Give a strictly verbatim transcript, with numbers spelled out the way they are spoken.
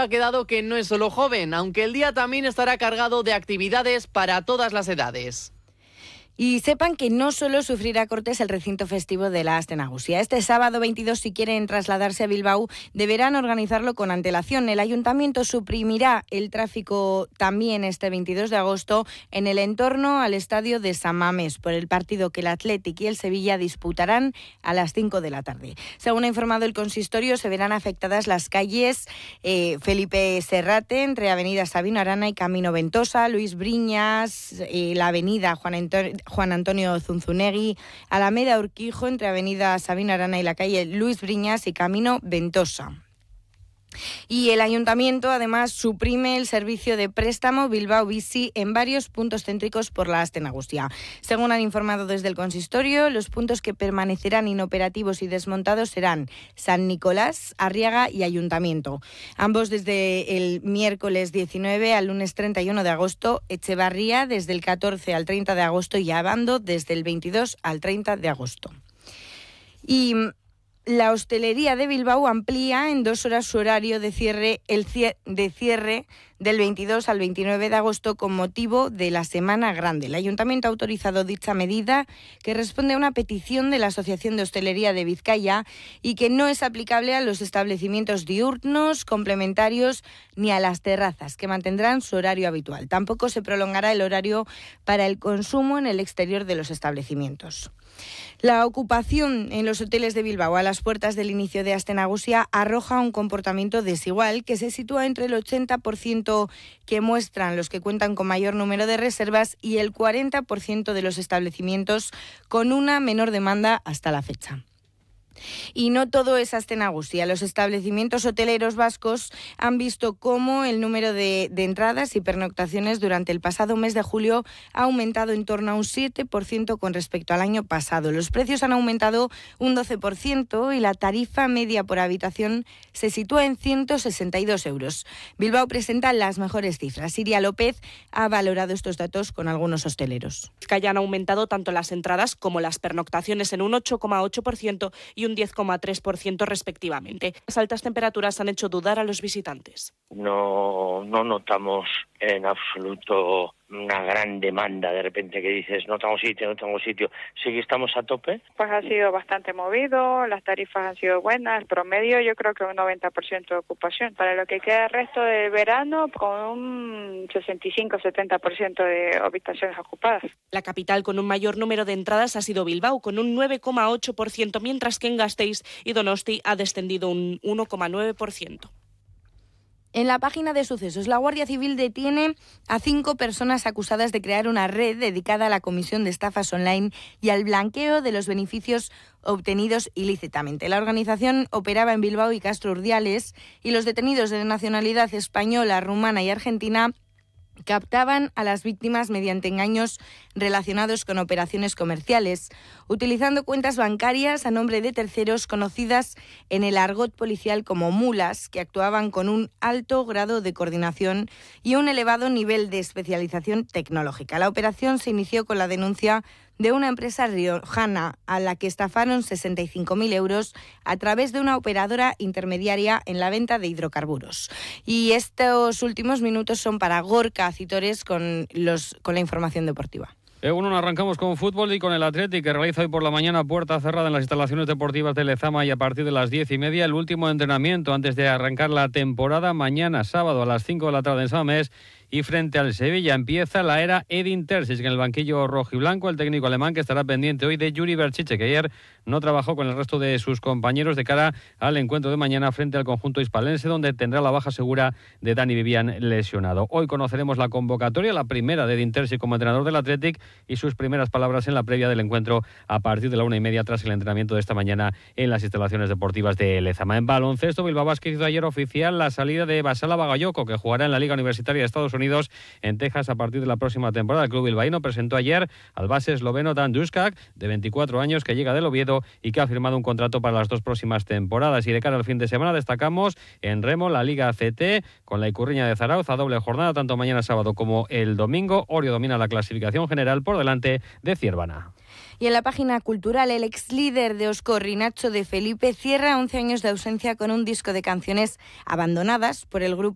ha quedado que no es solo joven, aunque el día también estará cargado de actividades para todas las edades. Y sepan que no solo sufrirá cortes el recinto festivo de la Aste Nagusia. Este sábado veintidós, si quieren trasladarse a Bilbao, deberán organizarlo con antelación. El ayuntamiento suprimirá el tráfico también este veintidós de agosto en el entorno al estadio de San Mamés por el partido que el Athletic y el Sevilla disputarán a las cinco de la tarde. Según ha informado el consistorio, se verán afectadas las calles eh, Felipe Serrate, entre Avenida Sabino Arana y Camino Ventosa, Luis Briñas, eh, la Avenida Juan Antonio Juan Antonio Zunzunegui, Alameda Urquijo, entre Avenida Sabino Arana y la calle Luis Briñas y Camino Ventosa. Y el ayuntamiento además suprime el servicio de préstamo Bilbao Bici en varios puntos céntricos por la Aste Nagusia. Según han informado desde el consistorio, los puntos que permanecerán inoperativos y desmontados serán San Nicolás, Arriaga y Ayuntamiento. Ambos desde el miércoles diecinueve al lunes treinta y uno de agosto, Echevarría desde el catorce al treinta de agosto y Abando desde el veintidós al treinta de agosto. Y la hostelería de Bilbao amplía en dos horas su horario de cierre, el cie- de cierre del veintidós al veintinueve de agosto con motivo de la Semana Grande. El Ayuntamiento ha autorizado dicha medida, que responde a una petición de la Asociación de Hostelería de Vizcaya y que no es aplicable a los establecimientos diurnos, complementarios ni a las terrazas, que mantendrán su horario habitual. Tampoco se prolongará el horario para el consumo en el exterior de los establecimientos. La ocupación en los hoteles de Bilbao a las puertas del inicio de Aste Nagusia arroja un comportamiento desigual que se sitúa entre el ochenta por ciento que muestran los que cuentan con mayor número de reservas y el cuarenta por ciento de los establecimientos con una menor demanda hasta la fecha. Y no todo es Aste Nagusia. Los establecimientos hoteleros vascos han visto cómo el número de, de entradas y pernoctaciones durante el pasado mes de julio ha aumentado en torno a un siete por ciento con respecto al año pasado. Los precios han aumentado un doce por ciento y la tarifa media por habitación se sitúa en ciento sesenta y dos euros. Bilbao presenta las mejores cifras. Siria López ha valorado estos datos con algunos hosteleros. Que hayan aumentado tanto las entradas como las pernoctaciones en un ocho coma ocho por ciento y un diez coma tres por ciento respectivamente. Las altas temperaturas han hecho dudar a los visitantes. No, no notamos en absoluto una gran demanda de repente que dices no tengo sitio, no tengo sitio. Sí que estamos a tope. Pues ha sido bastante movido, las tarifas han sido buenas, el promedio yo creo que un noventa por ciento de ocupación. Para lo que queda el resto del verano, con un sesenta y cinco a setenta por ciento de habitaciones ocupadas. La capital con un mayor número de entradas ha sido Bilbao, con un nueve coma ocho por ciento, mientras que en Gasteiz y Donosti ha descendido un uno coma nueve por ciento. En la página de sucesos, la Guardia Civil detiene a cinco personas acusadas de crear una red dedicada a la comisión de estafas online y al blanqueo de los beneficios obtenidos ilícitamente. La organización operaba en Bilbao y Castro Urdiales y los detenidos de nacionalidad española, rumana y argentina captaban a las víctimas mediante engaños relacionados con operaciones comerciales, utilizando cuentas bancarias a nombre de terceros conocidas en el argot policial como mulas, que actuaban con un alto grado de coordinación y un elevado nivel de especialización tecnológica. La operación se inició con la denuncia de una empresa riojana a la que estafaron sesenta y cinco mil euros a través de una operadora intermediaria en la venta de hidrocarburos. Y estos últimos minutos son para Gorka Citores con, los, con la información deportiva. Eh, bueno, arrancamos con fútbol y con el Athletic, que realiza hoy por la mañana puerta cerrada en las instalaciones deportivas de Lezama y a partir de las diez y media el último entrenamiento antes de arrancar la temporada. Mañana sábado a las cinco de la tarde en San Mamés y frente al Sevilla empieza la era Edin Terzic en el banquillo rojiblanco, el técnico alemán que estará pendiente hoy de Yuri Berchiche, que ayer no trabajó con el resto de sus compañeros de cara al encuentro de mañana frente al conjunto hispalense, donde tendrá la baja segura de Dani Vivian lesionado. Hoy conoceremos la convocatoria, la primera de Edin Terzic como entrenador del Athletic y sus primeras palabras en la previa del encuentro a partir de la una y media tras el entrenamiento de esta mañana en las instalaciones deportivas de Lezama. En baloncesto, Bilbao Basket hizo ayer oficial la salida de Basala Bagayoko, que jugará en la Liga Universitaria de Estados Unidos en Texas a partir de la próxima temporada. El club bilbaíno presentó ayer al base esloveno Dan Duškak, de veinticuatro años, que llega del Oviedo y que ha firmado un contrato para las dos próximas temporadas. Y de cara al fin de semana destacamos en remo la Liga C T con la Icurriña de Zarauz a doble jornada, tanto mañana sábado como el domingo. Orio domina la clasificación general por delante de Ciervana. Y en la página cultural, el ex líder de Oscorri, Nacho de Felipe, cierra once años de ausencia con un disco de canciones abandonadas por el grupo